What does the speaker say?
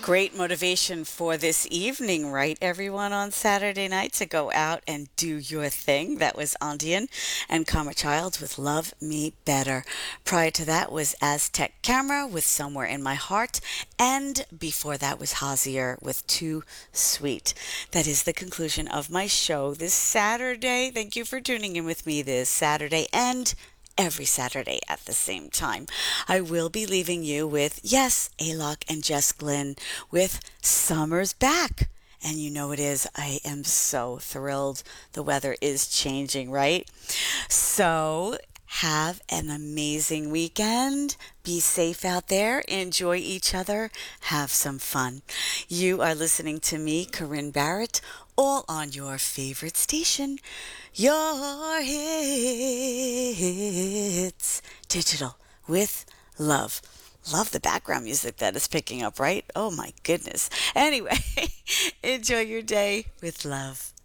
Great motivation for this evening, right, everyone, on Saturday night to go out and do your thing. That was Andean and Karma Childs with Love Me Better. Prior to that was Aztec Camera with Somewhere in My Heart. And before that was Hazier with Too Sweet. That is the conclusion of my show this Saturday. Thank you for tuning in with me this Saturday and every Saturday at the same time. I will be leaving you with, yes, Alok and Jess Glynn with Summer's Back. And you know it is. I am so thrilled. The weather is changing, right? So have an amazing weekend. Be safe out there. Enjoy each other. Have some fun. You are listening to me, Corinne Barrett, all on your favorite station, Your Hits Digital with Love. Love the background music that is picking up, right? Oh my goodness. Anyway, enjoy your day with love.